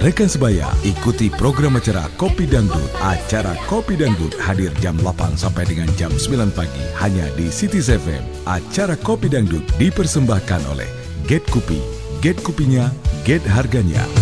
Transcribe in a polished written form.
Rekan sebaya, ikuti program acara Kopi Dangdut. Acara Kopi Dangdut hadir jam 8 sampai dengan jam 9 pagi hanya di Cities FM. Acara Kopi Dangdut dipersembahkan oleh Get Kopi. Get kopinya, get harganya.